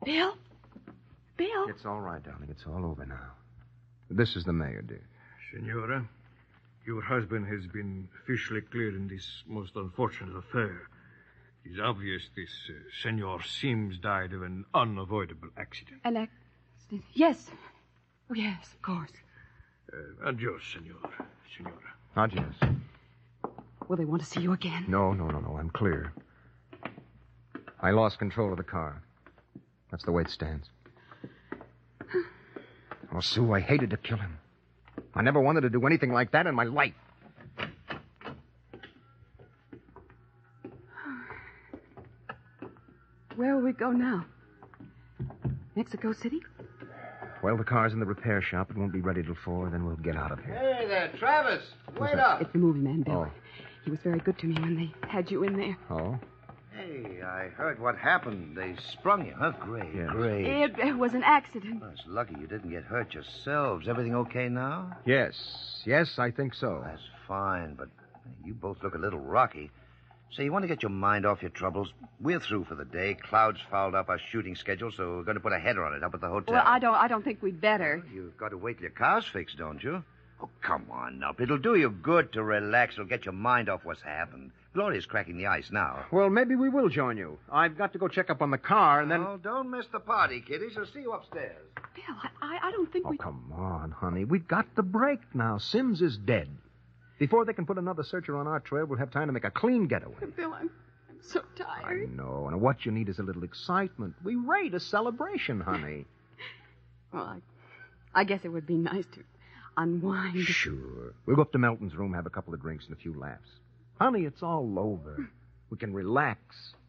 Bill? Bill? It's all right, darling. It's all over now. This is the mayor, dear. Senora, your husband has been officially cleared in this most unfortunate affair. It is obvious this Senor Sims died of an unavoidable accident. An accident? Yes. Oh, yes, of course. Adios, Senora. Adios. Will they want to see you again? No. I'm clear. I lost control of the car. That's the way it stands. Oh, Sue, I hated to kill him. I never wanted to do anything like that in my life. Where will we go now? Mexico City? Well, the car's in the repair shop. It won't be ready till 4, then we'll get out of here. Hey there, Travis. Wait up. It's the movie man, Bill. Oh. He was very good to me when they had you in there. Oh? Hey, I heard what happened. They sprung you, huh? Great, Yes. great. It was an accident. Well, it's lucky you didn't get hurt yourselves. Everything okay now? Yes, I think so. That's fine, but you both look a little rocky. So you want to get your mind off your troubles? We're through for the day. Cloud's fouled up our shooting schedule, so we're going to put a header on it up at the hotel. Well, I don't think we'd better. Well, you've got to wait till your car's fixed, don't you? Oh, come on up. It'll do you good to relax. It'll get your mind off what's happened. Gloria's cracking the ice now. Well, maybe we will join you. I've got to go check up on the car, and then... Oh, don't miss the party, kiddies. I'll see you upstairs. Bill, I don't think Oh, we... come on, honey. We've got the break now. Sims is dead. Before they can put another searcher on our trail, we'll have time to make a clean getaway. Bill, I'm so I tired. know, and what you need is a little excitement. We rate a celebration, honey. Well, I guess it would be nice to unwind. Sure. We'll go up to Melton's room, have a couple of drinks and a few laughs. Honey, it's all over. We can relax.